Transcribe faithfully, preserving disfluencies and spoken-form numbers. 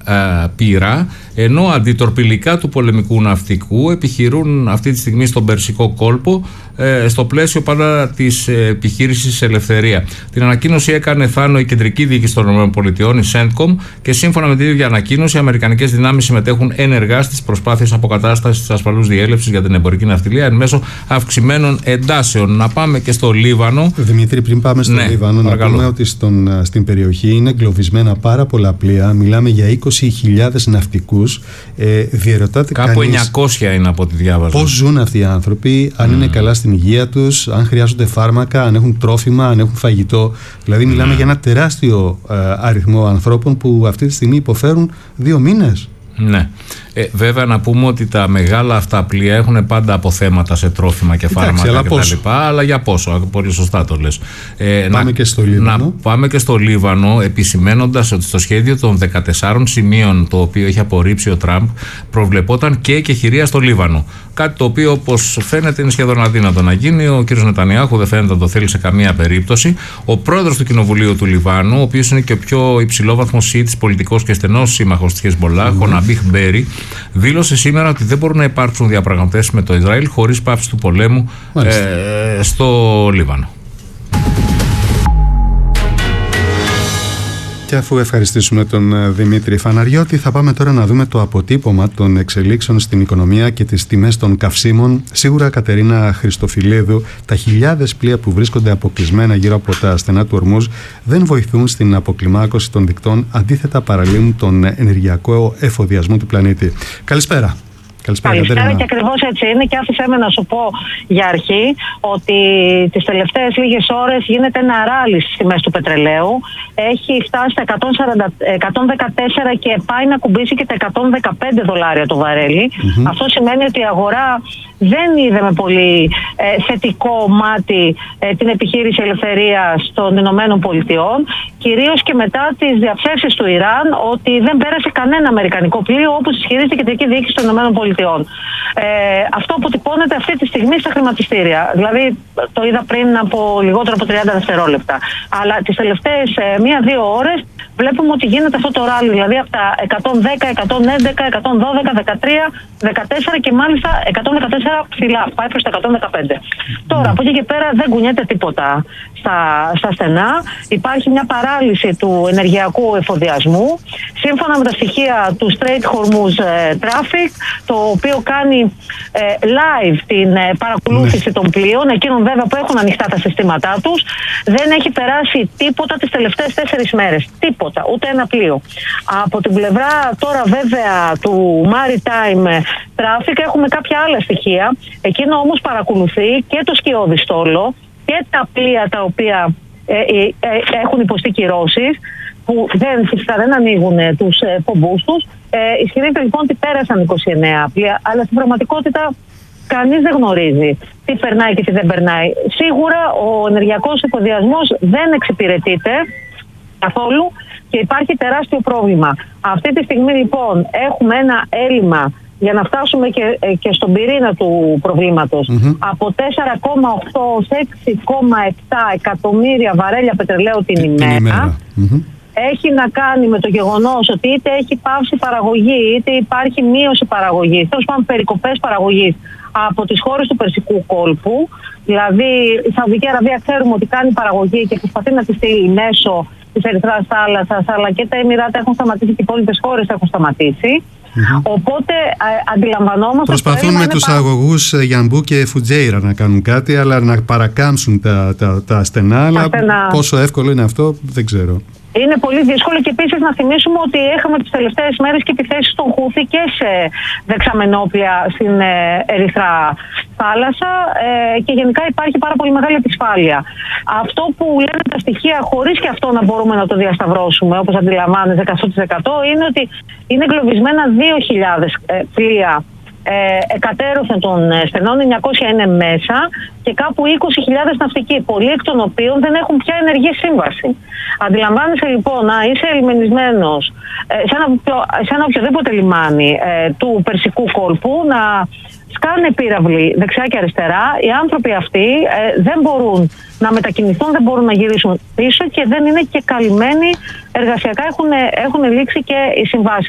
ε, πύρα, ενώ αντιτορπιλικά του πολεμικού ναυτικού επιχειρούν αυτή τη στιγμή στον Περσικό κόλπο, ε, στο πλαίσιο πάντα της ε, επιχείρησης Ελευθερία. Την ανακοίνωση έκανε Θάνο η κεντρική διοίκηση των ΗΠΑ, η Σέντκομ, και σύμφωνα με την ίδια ανακοίνωση, οι αμερικανικές δυνάμεις συμμετέχουν ενεργά στις προσπάθειες αποκατάστασης της ασφαλούς διέλευσης για την εμπορική ναυτιλία εν μέσω αυξημένων εντάσεων. Να πάμε και στο Λίβανο. Δημήτρη, πριν πάμε στο ναι, Λίβανο, παρακαλώ. Να πούμε ότι στον, στην περιοχή είναι εγκλωβισμένα πάρα πολλά πλοία. Μιλάμε για είκοσι χιλιάδες ναυτικούς. Ε, διερωτάται Κάπου κανείς εννιακόσια είναι από ό,τι διάβαζα. Πώς ζουν αυτοί οι άνθρωποι, αν mm. είναι καλά στην υγεία τους, αν χρειάζονται φάρμακα, αν έχουν τρόφιμα, αν έχουν φαγητό. Δηλαδή, μιλάμε mm. για ένα τεράστιο ε, αριθμό ανθρώπων που αυτή τη στιγμή υποφέρουν δύο μήνες. Ναι. Ε, βέβαια να πούμε ότι τα μεγάλα αυτά πλοία έχουν πάντα αποθέματα σε τρόφιμα και φάρμακα κτλ. Αλλά για πόσο, πολύ σωστά το λες. Ε, πάμε να, και στο Λίβανο. Να πάμε και στο Λίβανο, επισημένοντας ότι στο σχέδιο των δεκατεσσάρων σημείων, το οποίο έχει απορρίψει ο Τραμπ, προβλεπόταν και εκεχηρία στο Λίβανο. Κάτι το οποίο, όπως φαίνεται, είναι σχεδόν αδύνατο να γίνει. Ο κ. Νετανιάχου δεν φαίνεται να το θέλει σε καμία περίπτωση. Ο πρόεδρος του Κοινοβουλίου του Λιβάνου, ο οποίος είναι και ο πιο υψηλόβαθμος Σιήτης πολιτικός και στενός σύμμαχος της Χεσμολάχ, ο Ναμπίχ Μπέρι, δήλωσε σήμερα ότι δεν μπορούν να υπάρξουν διαπραγματεύσεις με το Ισραήλ χωρίς πάυση του πολέμου ε, στο Λίβανο. Και αφού ευχαριστήσουμε τον Δημήτρη Φαναριώτη, θα πάμε τώρα να δούμε το αποτύπωμα των εξελίξεων στην οικονομία και τις τιμές των καυσίμων. Σίγουρα, Κατερίνα Χριστοφιλίδου, τα χιλιάδες πλοία που βρίσκονται αποκλεισμένα γύρω από τα στενά του Ορμούζ δεν βοηθούν στην αποκλιμάκωση των δικτών, αντίθετα παραλύουν τον ενεργειακό εφοδιασμό του πλανήτη. Καλησπέρα. Καλησπέρα, Καλησπέρα και ακριβώς έτσι είναι. Και άφησέ με να σου πω για αρχή ότι τις τελευταίες λίγες ώρες γίνεται ένα ράλι στις τιμές του πετρελαίου. Έχει φτάσει στα εκατόν δεκατέσσερα και πάει να κουμπίσει και τα εκατόν δεκαπέντε δολάρια το βαρέλι. Mm-hmm. Αυτό σημαίνει ότι η αγορά δεν είδε με πολύ ε, θετικό μάτι ε, την επιχείρηση ελευθερίας των Ηνωμένων Πολιτειών, κυρίως και μετά τις διαψεύσεις του Ιράν ότι δεν πέρασε κανένα αμερικανικό πλοίο, όπως ισχυρίζεται η κεντρική διοίκηση των Ηνωμένων Πολιτειών. Ε, αυτό αποτυπώνεται αυτή τη στιγμή στα χρηματιστήρια. Δηλαδή, το είδα πριν από λιγότερο από τριάντα δευτερόλεπτα. Αλλά τις τελευταίες ε, μία-δύο ώρες βλέπουμε ότι γίνεται αυτό το ράλι. Δηλαδή, από τα εκατόν δέκα, εκατόν έντεκα, εκατόν δώδεκα, δεκατρία, δεκατέσσερα και μάλιστα εκατόν δεκατέσσερα ψηλά. Πάει προς τα εκατόν δεκαπέντε. Τώρα, από εκεί και πέρα δεν κουνιέται τίποτα στα, στα στενά. Υπάρχει μια παράλυση του ενεργειακού εφοδιασμού. Σύμφωνα με τα στοιχεία του Strait Hormuz ε, Traffic, το οποίο κάνει ε, live την ε, παρακολούθηση των πλοίων, εκείνων βέβαια που έχουν ανοιχτά τα συστήματά τους, δεν έχει περάσει τίποτα τις τελευταίες τέσσερις μέρες. Τίποτα, ούτε ένα πλοίο. Από την πλευρά τώρα βέβαια του Maritime Traffic έχουμε κάποια άλλα στοιχεία. Εκείνο όμως παρακολουθεί και το σκιώδη στόλο και τα πλοία τα οποία ε, ε, ε, έχουν υποστεί κυρώσεις, που δεν, φυσικά δεν ανοίγουν ε, τους ε, πομπούς τους. Ε, ισχυρίζεται λοιπόν ότι πέρασαν είκοσι εννέα πλοία, αλλά στην πραγματικότητα κανείς δεν γνωρίζει τι περνάει και τι δεν περνάει. Σίγουρα ο ενεργειακός εφοδιασμός δεν εξυπηρετείται καθόλου και υπάρχει τεράστιο πρόβλημα. Αυτή τη στιγμή λοιπόν έχουμε ένα έλλειμμα, για να φτάσουμε και, και στον πυρήνα του προβλήματος, mm-hmm. από τέσσερα κόμμα οκτώ σε έξι κόμμα επτά εκατομμύρια βαρέλια πετρελαίου την, την ημέρα. ημέρα. Mm-hmm. Έχει να κάνει με το γεγονός ότι είτε έχει πάυσει παραγωγή, είτε υπάρχει μείωση παραγωγής, τέλος πάντων περικοπές παραγωγής από τις χώρες του Περσικού κόλπου. Δηλαδή η Σαουδική Αραβία ξέρουμε ότι κάνει παραγωγή και προσπαθεί να τη στείλει μέσω της Ερυθράς θάλασσας, αλλά και τα Εμιράτα έχουν σταματήσει και οι υπόλοιπες χώρες έχουν σταματήσει. Mm-hmm. Οπότε ε, αντιλαμβανόμαστε. Προσπαθούν με τους αγωγούς Γιαμπού και Φουτζέιρα να κάνουν κάτι, αλλά να παρακάμψουν τα, τα, τα στενά. Αλλά στενά. Πόσο εύκολο είναι αυτό, δεν ξέρω. Είναι πολύ δύσκολο και επίσης να θυμίσουμε ότι είχαμε τις τελευταίες μέρες και επιθέσεις των Χούθη και σε δεξαμενόπλια στην Ερυθρά θάλασσα ε, και γενικά υπάρχει πάρα πολύ μεγάλη επισφάλεια. Αυτό που λένε τα στοιχεία, χωρίς και αυτό να μπορούμε να το διασταυρώσουμε, όπως αντιλαμβάνεστε εκατό τοις εκατό, είναι ότι είναι εγκλωβισμένα δύο χιλιάδες ε, πλοία ε, εκατέρωθεν των στενών, εννιακόσια είναι μέσα και κάπου είκοσι χιλιάδες ναυτικοί, πολλοί εκ των οποίων δεν έχουν πια ενεργή σύμβαση. Αντιλαμβάνεσαι λοιπόν να είσαι ελιμενισμένος ε, σε, ένα, σε ένα οποιοδήποτε λιμάνι ε, του Περσικού κόλπου, να σκάνε πύραυλοι δεξιά και αριστερά. Οι άνθρωποι αυτοί ε, δεν μπορούν να μετακινηθούν, δεν μπορούν να γυρίσουν πίσω και δεν είναι και καλυμμένοι εργασιακά, έχουν, έχουν λήξει και οι συμβάσεις.